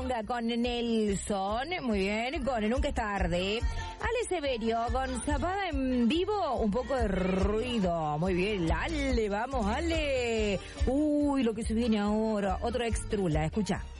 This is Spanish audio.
Milonga con Nelson, muy bien, con Nunca es tarde. Ale Severio con Zapada en vivo, un poco de ruido. Muy bien, Ale, vamos, Ale. Uy, lo que se viene ahora, otro extrula, escucha.